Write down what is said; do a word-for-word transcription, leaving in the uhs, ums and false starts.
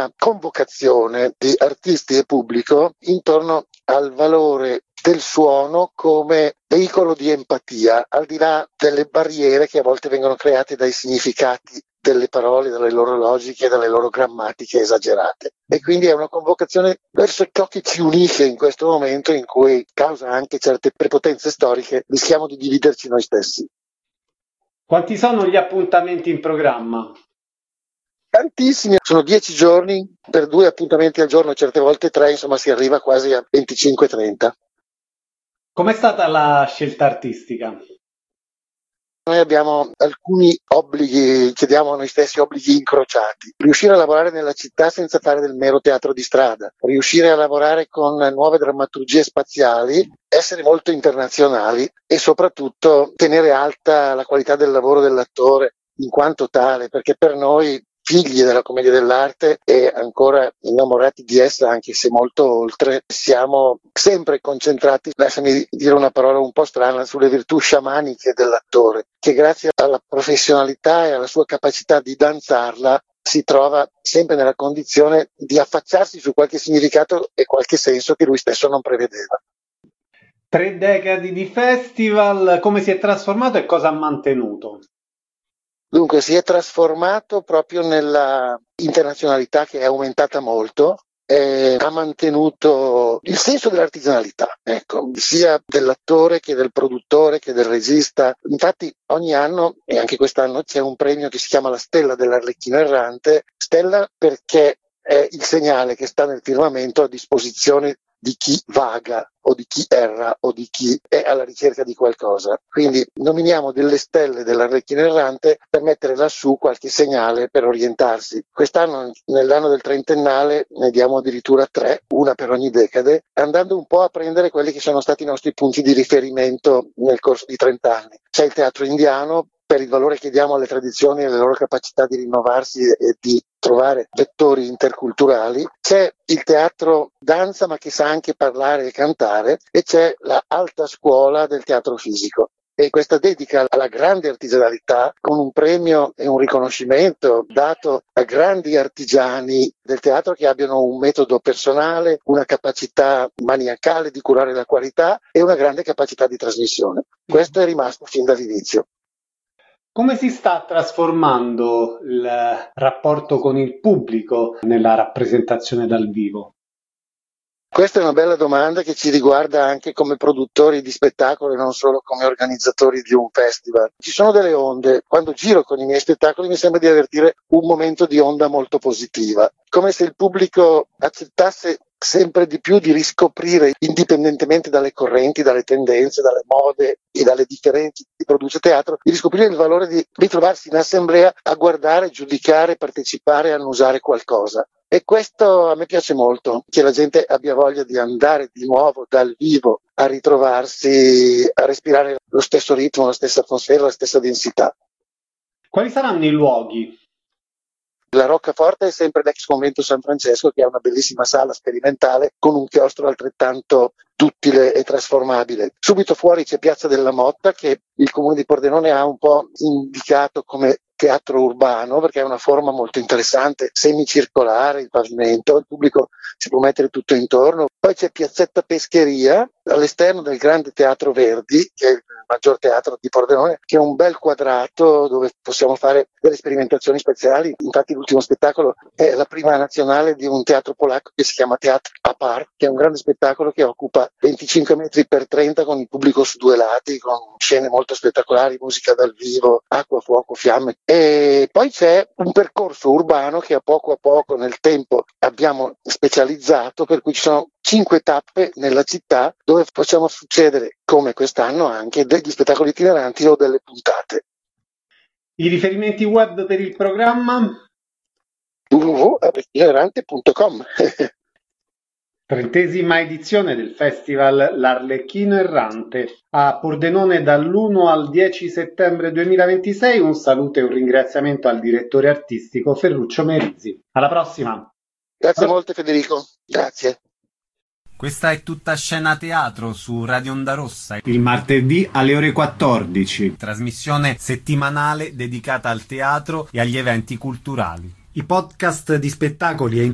una convocazione di artisti e pubblico intorno al valore del suono come veicolo di empatia, al di là delle barriere che a volte vengono create dai significati delle parole, dalle loro logiche, dalle loro grammatiche esagerate. E quindi è una convocazione verso ciò che ci unisce in questo momento in cui, causa anche certe prepotenze storiche, rischiamo di dividerci noi stessi. Quanti sono gli appuntamenti in programma? Tantissimi, sono dieci giorni per due appuntamenti al giorno, certe volte tre, insomma si arriva quasi a venticinque trenta. Com'è stata la scelta artistica? Noi abbiamo alcuni obblighi, chiediamo a noi stessi obblighi incrociati. Riuscire a lavorare nella città senza fare del mero teatro di strada, riuscire a lavorare con nuove drammaturgie spaziali, essere molto internazionali e soprattutto tenere alta la qualità del lavoro dell'attore in quanto tale, perché per noi, figli della commedia dell'arte e ancora innamorati di essa, anche se molto oltre, siamo sempre concentrati, lasciami dire una parola un po' strana, sulle virtù sciamaniche dell'attore, che grazie alla professionalità e alla sua capacità di danzarla si trova sempre nella condizione di affacciarsi su qualche significato e qualche senso che lui stesso non prevedeva. Tre decadi di festival, come si è trasformato e cosa ha mantenuto? Dunque si è trasformato proprio nella internazionalità che è aumentata molto, e ha mantenuto il senso dell'artigianalità, ecco, sia dell'attore che del produttore che del regista. Infatti ogni anno, e anche quest'anno, c'è un premio che si chiama la Stella dell'Arlecchino Errante, stella perché è il segnale che sta nel firmamento a disposizione di chi vaga o di chi erra o di chi è alla ricerca di qualcosa. Quindi nominiamo delle stelle dell'Arlecchino Errante per mettere lassù qualche segnale per orientarsi. Quest'anno, nell'anno del trentennale, ne diamo addirittura tre, una per ogni decade, andando un po' a prendere quelli che sono stati i nostri punti di riferimento nel corso di trent'anni. C'è il teatro indiano, per il valore che diamo alle tradizioni e alle loro capacità di rinnovarsi e di trovare vettori interculturali, c'è il teatro danza ma che sa anche parlare e cantare, e c'è la alta scuola del teatro fisico. E questa dedica alla grande artigianalità, con un premio e un riconoscimento dato a grandi artigiani del teatro che abbiano un metodo personale, una capacità maniacale di curare la qualità e una grande capacità di trasmissione. Questo è rimasto fin dall'inizio. Come si sta trasformando il rapporto con il pubblico nella rappresentazione dal vivo? Questa è una bella domanda che ci riguarda anche come produttori di spettacolo e non solo come organizzatori di un festival. Ci sono delle onde. Quando giro con i miei spettacoli mi sembra di avvertire un momento di onda molto positiva, come se il pubblico accettasse sempre di più di riscoprire, indipendentemente dalle correnti, dalle tendenze, dalle mode e dalle differenze di produce teatro, di riscoprire il valore di ritrovarsi in assemblea a guardare, giudicare, partecipare, annusare qualcosa. E questo a me piace molto, che la gente abbia voglia di andare di nuovo dal vivo a ritrovarsi, a respirare lo stesso ritmo, la stessa atmosfera, la stessa densità. Quali saranno i luoghi? La roccaforte è sempre l'ex convento San Francesco, che è una bellissima sala sperimentale con un chiostro altrettanto duttile e trasformabile. Subito fuori c'è Piazza della Motta, che il comune di Pordenone ha un po' indicato come teatro urbano, perché è una forma molto interessante, semicircolare, il pavimento, il pubblico si può mettere tutto intorno. Poi c'è Piazzetta Pescheria, all'esterno del grande Teatro Verdi, che è il maggior teatro di Pordenone, che è un bel quadrato dove possiamo fare delle sperimentazioni speciali. Infatti l'ultimo spettacolo è la prima nazionale di un teatro polacco che si chiama Teatr Apart, che è un grande spettacolo che occupa venticinque metri per trenta con il pubblico su due lati, con scene molto spettacolari, musica dal vivo, acqua, fuoco, fiamme. E poi c'è un percorso urbano che a poco a poco nel tempo abbiamo specializzato, per cui ci sono cinque tappe nella città dove facciamo succedere, come quest'anno, anche degli spettacoli itineranti o delle puntate. I riferimenti web per il programma? w w w punto arlecchinoerrante punto com. Trentesima edizione del festival L'Arlecchino Errante a Pordenone dall'primo al dieci settembre duemilaventisei. Un saluto e un ringraziamento al direttore artistico Ferruccio Merizzi. Alla prossima. Grazie molte Federico, grazie. Questa è Tutta Scena Teatro su Radio Onda Rossa. Il martedì alle ore quattordici. Trasmissione settimanale dedicata al teatro e agli eventi culturali. I podcast di spettacoli e